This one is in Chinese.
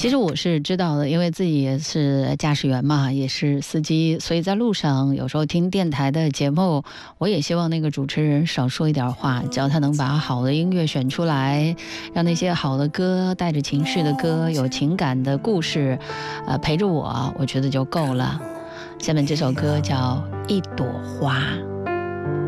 其实我是知道的，因为自己也是驾驶员嘛，也是司机，所以在路上有时候听电台的节目，我也希望那个主持人少说一点话，只要他能把好的音乐选出来，让那些好的歌，带着情绪的歌，有情感的故事，陪着我觉得就够了。下面这首歌叫《一朵花》。